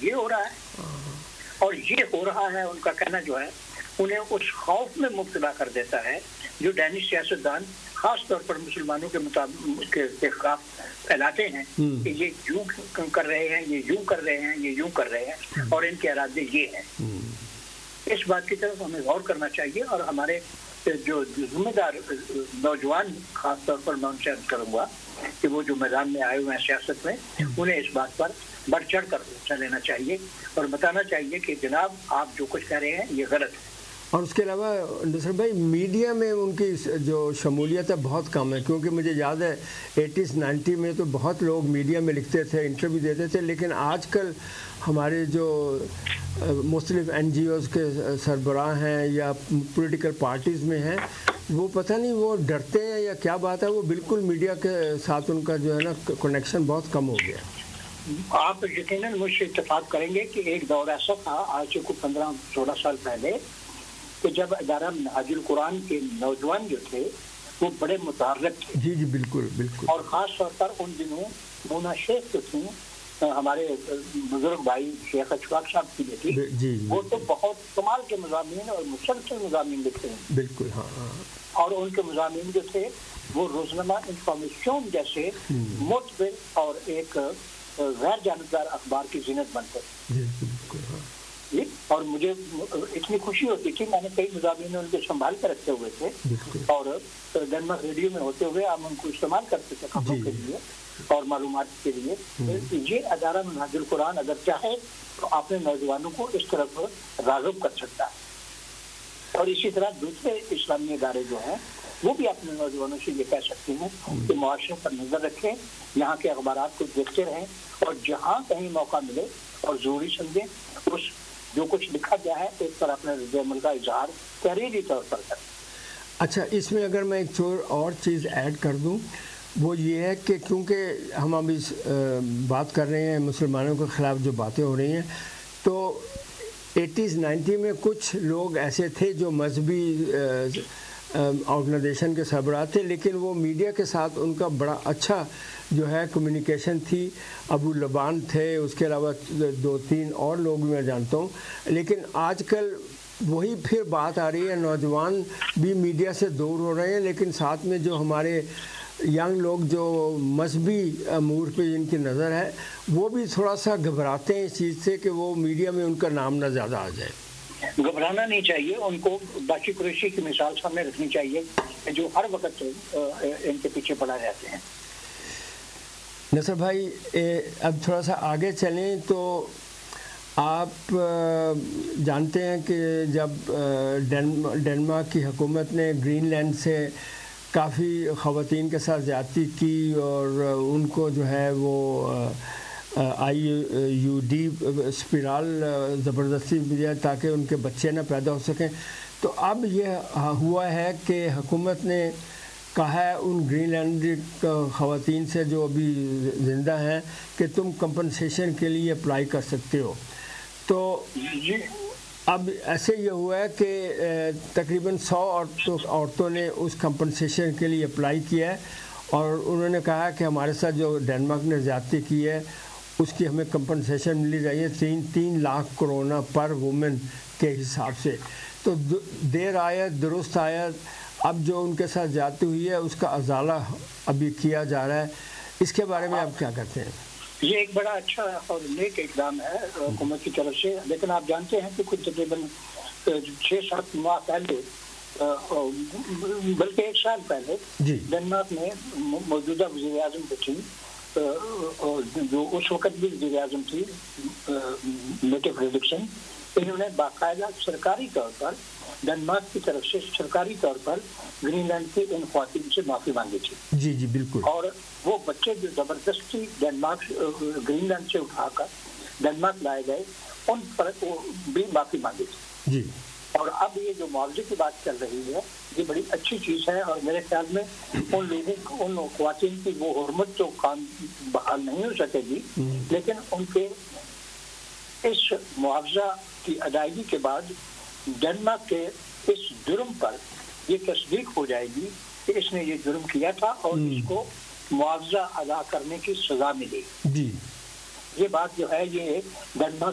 یہ ہو رہا ہے، اور یہ ہو رہا ہے ان کا کہنا جو ہے انہیں اس خوف میں مبتلا کر دیتا ہے جو ڈینش سیاستدان خاص طور پر مسلمانوں کے خلاف پھیلاتے ہیں کہ یہ یوں کر رہے ہیں، یہ یوں کر رہے ہیں، یہ یوں کر رہے ہیں، اور ان کے ارادے یہ ہیں۔ اس بات کی طرف ہمیں غور کرنا چاہیے، اور ہمارے جو ذمہ دار نوجوان خاص طور پر میں ان سے عرض کروں گا کہ وہ جو میدان میں آئے ہوئے ہیں سیاست میں، انہیں اس بات پر بڑھ چڑھ کر حصہ لینا چاہیے اور بتانا چاہیے کہ جناب آپ جو کچھ کہہ رہے ہیں یہ غلط ہے۔ اور اس کے علاوہ نصر بھائی میڈیا میں ان کی جو شمولیت ہے بہت کم ہے، کیونکہ مجھے یاد ہے 80s 90 میں تو بہت لوگ میڈیا میں لکھتے تھے، انٹرویو دیتے تھے، لیکن آج کل ہمارے جو مختلف NGOs کے سربراہ ہیں یا پولیٹیکل پارٹیز میں ہیں، وہ پتہ نہیں وہ ڈرتے ہیں یا کیا بات ہے، وہ بالکل میڈیا کے ساتھ ان کا جو ہے نا کنیکشن بہت کم ہو گیا۔ آپ یقیناً مجھ سے اتفاق کریں گے کہ ایک دور ایسا تھا آج سے کوئی 15-16 سال پہلے کہ جب ادارہ منہاج القرآن کے نوجوان جو تھے وہ بڑے متحرک تھے۔ جی جی بالکل بالکل۔ اور خاص طور پر ان دنوں مونا شیخ جو تھیں، ہمارے بزرگ بھائی شیخ اشفاق صاحب کی بیٹی، وہ تو بہت کمال کے مضامین اور مسلسل مضامین لکھتے ہیں۔ بالکل ہاں۔ اور ان کے مضامین جو تھے وہ روزنامہ انفارمیشن جیسے معتبر اور ایک غیر جانبدار اخبار کی زینت بنتے تھے۔ اور مجھے اتنی خوشی ہوتی تھی، میں نے کئی مضامین ان کے سنبھال کے رکھے ہوئے تھے، اور ڈنمارک ریڈیو میں ہوتے ہوئے ہم ان کو استعمال کرتے تھے خبروں کے لیے اور معلومات کے لیے۔ یہ ادارہ منہاج القرآن اگر چاہے تو اپنے نوجوانوں کو اس طرف راغب کر سکتا ہے، اور اسی طرح دوسرے اسلامی ادارے جو ہیں وہ بھی اپنے نوجوانوں سے یہ کہہ سکتے ہیں کہ معاشرے پر نظر رکھیں، یہاں کے اخبارات کو دیکھتے رہیں، اور جہاں کہیں موقع ملے اور ضروری سمجھیں اس جو کچھ لکھا گیا ہے اس پر اپنے رد عمل کا اظہار تحریری طور پر کریں۔ اچھا، اس میں اگر میں ایک اور چیز ایڈ کر دوں، وہ یہ ہے کہ کیونکہ ہم ابھی بات کر رہے ہیں مسلمانوں کے خلاف جو باتیں ہو رہی ہیں، تو 80s 90 میں کچھ لوگ ایسے تھے جو مذہبی آرگنائزیشن کے سربراہ تھے، لیکن وہ میڈیا کے ساتھ ان کا بڑا اچھا جو ہے کمیونیکیشن تھی۔ ابو لبان تھے، اس کے علاوہ 2-3 اور لوگ میں جانتا ہوں، لیکن آج کل وہی پھر بات آ رہی ہے، نوجوان بھی میڈیا سے دور ہو رہے ہیں، لیکن ساتھ میں جو ہمارے ینگ لوگ جو مذہبی امور پہ جن کی نظر ہے وہ بھی تھوڑا سا گھبراتے ہیں اس چیز سے کہ وہ میڈیا میں ان کا نام نہ زیادہ آ جائے۔ گھبرانا نہیں چاہیے، ان کو باقی قریشی کی مثال سامنے رکھنی چاہیے جو ہر وقت ان کے پیچھے پڑا رہتے ہیں۔ نصر بھائی اب تھوڑا سا آگے چلیں تو آپ جانتے ہیں کہ جب ڈنمارک کی حکومت نے گرین لینڈ سے کافی خواتین کے ساتھ زیادتی کی اور ان کو جو ہے وہ IUD اسپرال زبردستی دیا تاکہ ان کے بچے نہ پیدا ہو سکیں، تو اب یہ ہوا ہے کہ حکومت نے کہا ہے ان گرین لینڈ خواتین سے جو ابھی زندہ ہیں کہ تم کمپنسیشن کے لیے اپلائی کر سکتے ہو۔ تو اب ایسے یہ ہوا ہے کہ تقریباً 100 عورتوں نے اس کمپنسیشن کے لیے اپلائی کیا ہے، اور انہوں نے کہا کہ ہمارے ساتھ جو ڈنمارک نے زیادتی کی ہے اس کی ہمیں کمپنسیشن ملی چاہیے 3 لاکھ کرونا پر وومن کے حساب سے۔ تو دیر آیت درست آیت، اب جو ان کے ساتھ زیادتی ہوئی ہے اس کا ازالہ ابھی کیا جا رہا ہے، اس کے بارے میں آپ کیا کہتے ہیں؟ یہ ایک بڑا اچھا اور نیک اقدام ہے حکومت کی طرف سے، لیکن آپ جانتے ہیں کہ کچھ تقریباً 6-7 ماہ پہلے بلکہ 1 سال پہلے ڈنمارک میں موجودہ وزیر اعظم جو تھی، جو اس وقت بھی وزیر اعظم تھی میٹے فریڈرکسن، انہوں نے باقاعدہ سرکاری طور پر ڈنمارک کی طرف سے سرکاری طور پر گرین لینڈ کی ان خواتین سے معافی مانگی تھی۔ جی جی بالکل۔ اور وہ بچے جو زبردستی ڈنمارک گرین لینڈ سے اٹھا کر ڈنمارک لائے گئے ان پر بھی معافی مانگی تھی۔ جی۔ اور اب یہ جو معاوضے کی بات چل رہی ہے یہ بڑی اچھی چیز ہے، اور میرے خیال میں ان لوگوں کو، ان خواتین کی وہ حرمت تو کام بحال نہیں ہو سکے گی، لیکن ان کے اس معاوضہ کی ادائیگی کے بعد ڈنمارک کے اس جرم پر یہ تصدیق ہو جائے گی کہ اس نے یہ جرم کیا تھا اور اس کو معاوضہ ادا کرنے کی سزا ملی۔ جی، یہ بات جو ہے یہ ڈنمارک